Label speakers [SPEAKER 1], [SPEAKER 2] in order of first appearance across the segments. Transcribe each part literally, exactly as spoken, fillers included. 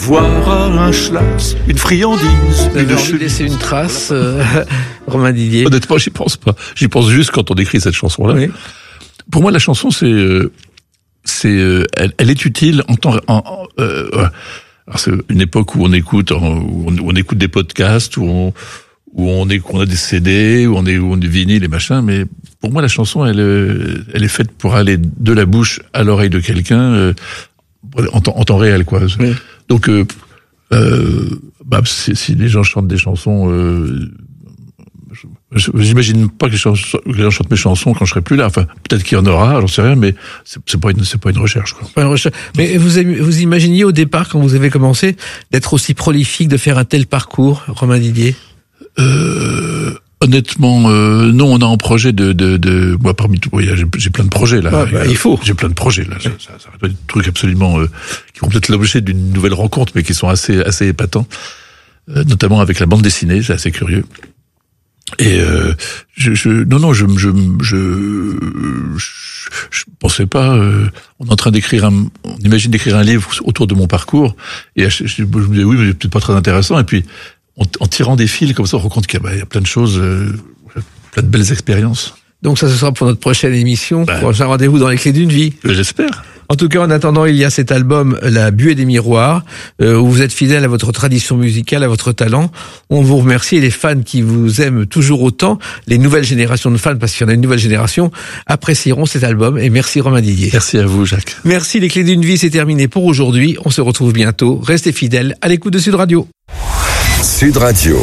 [SPEAKER 1] Voir un schlass, une friandise.
[SPEAKER 2] Vous avez envie de laisser une trace, euh, Romain Didier?
[SPEAKER 3] Honnêtement, j'y pense pas. J'y pense juste quand on écrit cette chanson-là. Oui. Pour moi, la chanson, c'est, euh, c'est, euh, elle, elle est utile en temps. En, en, euh, alors c'est une époque où on écoute, en, où, on, où on écoute des podcasts, où on, où on, est, où on a des C D, où on est, où on est vinyle et machin. Mais pour moi, la chanson, elle, elle est faite pour aller de la bouche à l'oreille de quelqu'un euh, en, temps, en temps réel, quoi. Oui. Donc, euh, euh, bah, si, si les gens chantent des chansons, euh, je, j'imagine pas que les, chansons, que les gens chantent mes chansons quand je serai plus là. Enfin, peut-être qu'il y en aura, j'en sais rien, mais c'est, c'est pas une, c'est pas une recherche, quoi.
[SPEAKER 2] Pas une recherche. Mais vous, vous imaginiez au départ, quand vous avez commencé, d'être aussi prolifique, de faire un tel parcours, Romain Didier?
[SPEAKER 3] Euh, honnêtement, euh, non, on a un projet de, de, de, moi, parmi tout, j'ai, j'ai plein de projets, là.
[SPEAKER 2] Ah, bah, il faut.
[SPEAKER 3] J'ai plein de projets, là. Ça, ça, ça va être des trucs absolument, euh, qui vont peut-être l'objet d'une nouvelle rencontre, mais qui sont assez, assez épatants. Euh, notamment avec la bande dessinée, c'est assez curieux. Et, euh, je, je, non, non, je, je, je, je, je pensais pas, euh, on est en train d'écrire un, on imagine d'écrire un livre autour de mon parcours, et je, je, je me disais, oui, mais c'est peut-être pas très intéressant, et puis, En, en tirant des fils comme ça, on rend compte qu'il y a, bah, il y a plein de choses, euh, plein de belles expériences.
[SPEAKER 2] Donc ça, ce sera pour notre prochaine émission, bah, prochain rendez-vous dans les clés d'une vie.
[SPEAKER 3] J'espère.
[SPEAKER 2] En tout cas, en attendant, il y a cet album, La Buée des Miroirs, euh, où vous êtes fidèle à votre tradition musicale, à votre talent. On vous remercie, et les fans qui vous aiment toujours autant, les nouvelles générations de fans, parce qu'il y en a une nouvelle génération, apprécieront cet album. Et merci Romain Didier.
[SPEAKER 3] Merci à vous, Jacques.
[SPEAKER 2] Merci, les clés d'une vie, c'est terminé pour aujourd'hui. On se retrouve bientôt. Restez fidèles à l'écoute de Sud Radio.
[SPEAKER 4] Sud Radio.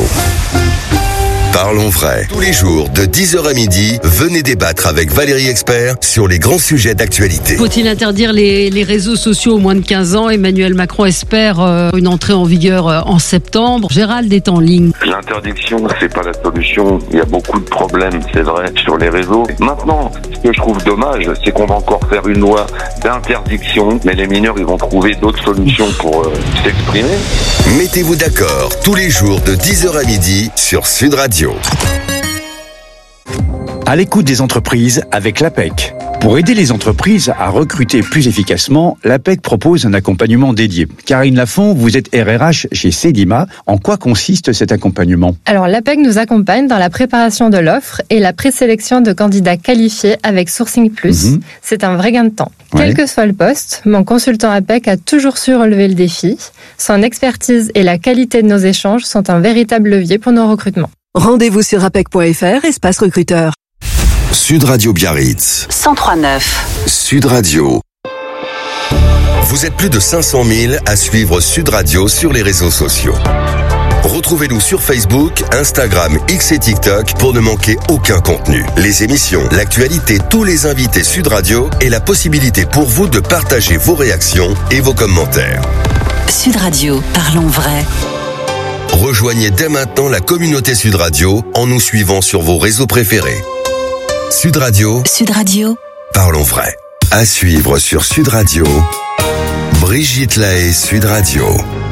[SPEAKER 4] Parlons vrai. Tous les jours, de dix heures à midi, venez débattre avec Valérie Expert sur les grands sujets d'actualité.
[SPEAKER 5] Faut-il interdire les, les réseaux sociaux aux moins de quinze ans? Emmanuel Macron espère euh, une entrée en vigueur euh, en septembre. Gérald est en ligne.
[SPEAKER 6] L'interdiction, c'est pas la solution. Il y a beaucoup de problèmes, c'est vrai, sur les réseaux. Maintenant, ce que je trouve dommage, c'est qu'on va encore faire une loi d'interdiction, mais les mineurs, ils vont trouver d'autres solutions pour euh, s'exprimer.
[SPEAKER 4] Mettez-vous d'accord tous les jours de dix heures à midi sur Sud Radio.
[SPEAKER 7] À l'écoute des entreprises avec l'A P E C. Pour aider les entreprises à recruter plus efficacement, l'A P E C propose un accompagnement dédié. Karine Lafont, vous êtes R R H chez Cedima. En quoi consiste cet accompagnement?
[SPEAKER 8] Alors, l'A P E C nous accompagne dans la préparation de l'offre et la présélection de candidats qualifiés avec Sourcing Plus. Mmh. C'est un vrai gain de temps. Ouais. Quel que soit le poste, mon consultant A P E C a toujours su relever le défi. Son expertise et la qualité de nos échanges sont un véritable levier pour nos recrutements.
[SPEAKER 9] Rendez-vous sur apec point f r, espace recruteur.
[SPEAKER 4] Sud Radio Biarritz.
[SPEAKER 10] cent trois neuf.
[SPEAKER 4] Sud Radio. Vous êtes plus de cinq cent mille à suivre Sud Radio sur les réseaux sociaux. Retrouvez-nous sur Facebook, Instagram, X et TikTok pour ne manquer aucun contenu. Les émissions, l'actualité, tous les invités Sud Radio et la possibilité pour vous de partager vos réactions et vos commentaires.
[SPEAKER 10] Sud Radio, parlons vrai.
[SPEAKER 4] Rejoignez dès maintenant la communauté Sud Radio en nous suivant sur vos réseaux préférés. Sud Radio.
[SPEAKER 10] Sud Radio.
[SPEAKER 4] Parlons vrai. À suivre sur Sud Radio. Brigitte Lahaie, Sud Radio.